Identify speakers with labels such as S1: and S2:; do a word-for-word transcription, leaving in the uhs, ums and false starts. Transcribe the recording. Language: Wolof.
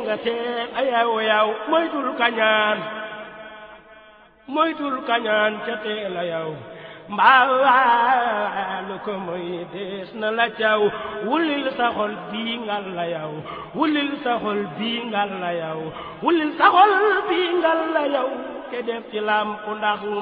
S1: nga teel a yaw yaw moytul kañaan moytul kañaan ca teel a yaw mbaa lu ko moy dees na la caw wulil sa xol bii ngal la yaw wulil sa xol bii ngal la yaw wulil sa xol bii ngal la yaw ke def ci lamp ndax